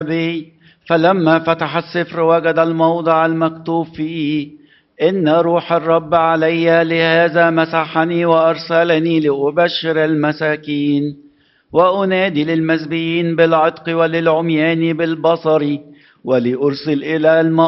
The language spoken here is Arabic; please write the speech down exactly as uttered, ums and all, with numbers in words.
فلما فتح السفر وجد الموضع المكتوب فيه: إن روح الرب علي، لهذا مسحني وأرسلني لأبشر المساكين وأنادي للمسبيين بالعتق وللعميان بالبصر ولأرسل إلى الم